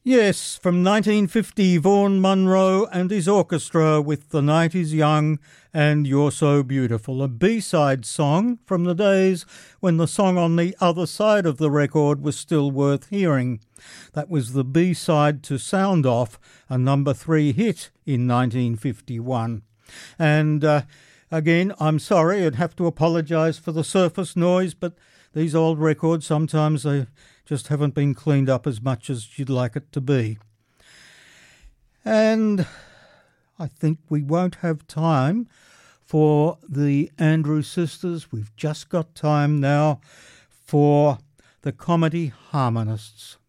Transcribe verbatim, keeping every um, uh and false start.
Yes, from nineteen fifty, Vaughan Monroe and his orchestra with The Night Is Young and You're So Beautiful, a B-side song from the days when the song on the other side of the record was still worth hearing. That was the B-side to Sound Off, a number three hit in nineteen fifty-one. And uh, again, I'm sorry, I'd have to apologise for the surface noise, but these old records, sometimes they just haven't been cleaned up as much as you'd like it to be. And I think we won't have time for the Andrew Sisters. We've just got time now for the Comedy Harmonists.